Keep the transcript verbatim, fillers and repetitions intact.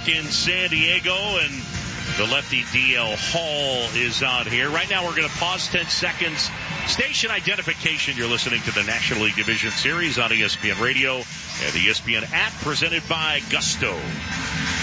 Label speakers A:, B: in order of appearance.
A: back in San Diego, and the lefty D L Hall is out here. Right now we're going to pause ten seconds. Station identification. You're listening to the National League Division Series on E S P N Radio and the E S P N app, presented by Gusto.